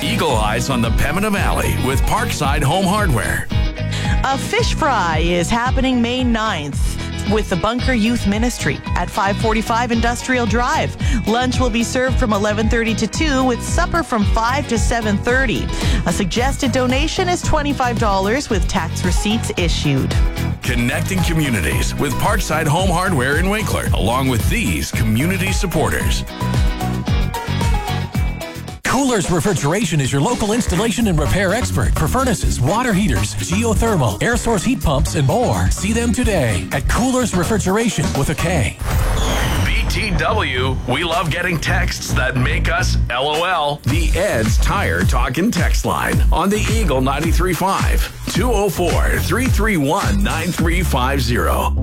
Eagle Eyes on the Pembina Valley with Parkside Home Hardware. A fish fry is happening May 9th with the Bunker Youth Ministry at 545 Industrial Drive. Lunch will be served from 11:30 to 2 with supper from 5 to 7:30. A suggested donation is $25 with tax receipts issued. Connecting communities with Parkside Home Hardware in Winkler, along with these community supporters. Coolers Refrigeration is your local installation and repair expert for furnaces, water heaters, geothermal, air source heat pumps, and more. See them today at Coolers Refrigeration with a K. BTW, we love getting texts that make us LOL. The Ed's Tire Talk and Text line on the Eagle 93.5, 204-331-9350.